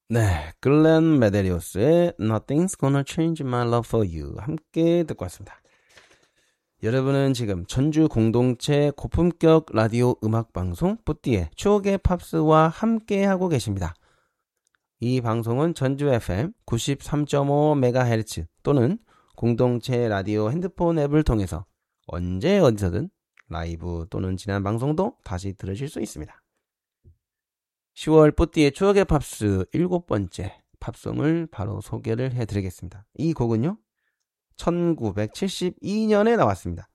네, 글렌 메데리오스의 Nothing's Gonna Change My Love For You 함께 듣고 왔습니다. 여러분은 지금 전주 공동체 고품격 라디오 음악방송 뿌띠의 추억의 팝스와 함께하고 계십니다. 이 방송은 전주 FM 93.5MHz 또는 공동체 라디오 핸드폰 앱을 통해서 언제 어디서든 라이브 또는 지난 방송도 다시 들으실 수 있습니다. 10월 뿌띠의 추억의 팝스 7번째 팝송을 바로 소개를 해드리겠습니다. 이 곡은요 1972년에 나왔습니다.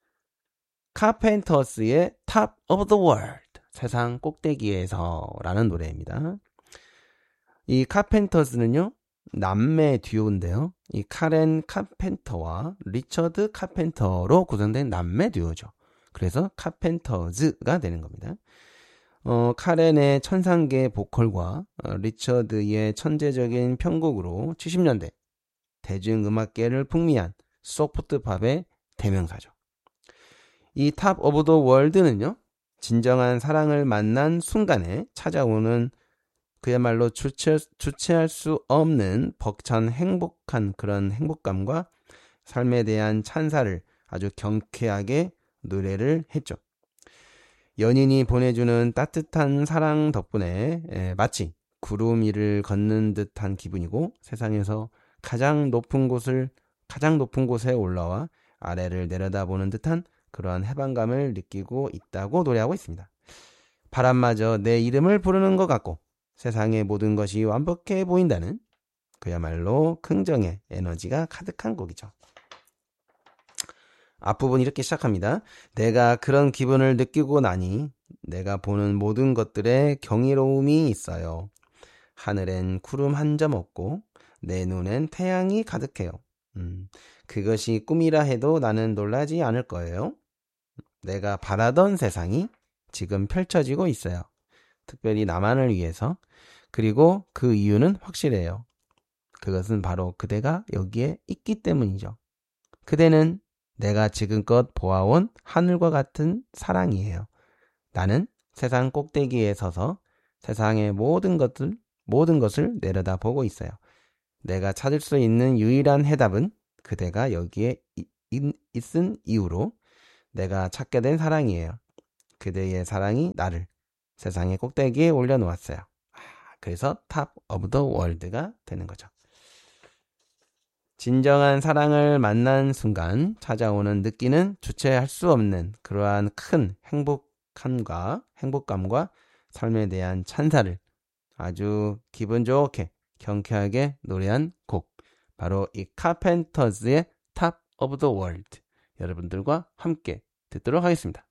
카펜터스의 Top of the World, 세상 꼭대기에서 라는 노래입니다. 이 카펜터스는요 남매 듀오인데요, 이 카렌 카펜터와 리처드 카펜터로 구성된 남매 듀오죠. 그래서 카펜터즈가 되는 겁니다. 카렌의 천상계 보컬과 리처드의 천재적인 편곡으로 70년대 대중음악계를 풍미한 소프트팝의 대명사죠. 이 탑 오브 더 월드는요, 진정한 사랑을 만난 순간에 찾아오는 그야말로 주체할 수 없는 벅찬 행복한 그런 행복감과 삶에 대한 찬사를 아주 경쾌하게 노래를 했죠. 연인이 보내주는 따뜻한 사랑 덕분에 마치 구름 위를 걷는 듯한 기분이고, 세상에서 가장 높은 곳에 올라와 아래를 내려다보는 듯한 그러한 해방감을 느끼고 있다고 노래하고 있습니다. 바람마저 내 이름을 부르는 것 같고 세상의 모든 것이 완벽해 보인다는 그야말로 긍정의 에너지가 가득한 곡이죠. 앞부분 이렇게 시작합니다. 내가 그런 기분을 느끼고 나니 내가 보는 모든 것들에 경이로움이 있어요. 하늘엔 구름 한 점 없고 내 눈엔 태양이 가득해요. 그것이 꿈이라 해도 나는 놀라지 않을 거예요. 내가 바라던 세상이 지금 펼쳐지고 있어요. 특별히 나만을 위해서. 그리고 그 이유는 확실해요. 그것은 바로 그대가 여기에 있기 때문이죠. 그대는 내가 지금껏 보아온 하늘과 같은 사랑이에요. 나는 세상 꼭대기에 서서 세상의 모든 것을 내려다보고 있어요. 내가 찾을 수 있는 유일한 해답은 그대가 여기에 있은 이유로 내가 찾게 된 사랑이에요. 그대의 사랑이 나를 세상의 꼭대기에 올려놓았어요. 그래서 탑 오브 더 월드가 되는 거죠. 진정한 사랑을 만난 순간 찾아오는 느끼는 주체할 수 없는 그러한 큰 행복감과 삶에 대한 찬사를 아주 기분 좋게 경쾌하게 노래한 곡, 바로 이 카펜터즈의 탑 오브 더 월드, 여러분들과 함께 듣도록 하겠습니다.